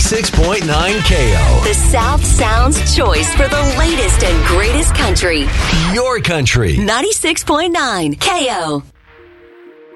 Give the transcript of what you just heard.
96.9 KO. The South Sound's choice for the latest and greatest country. Your country. 96.9 KO.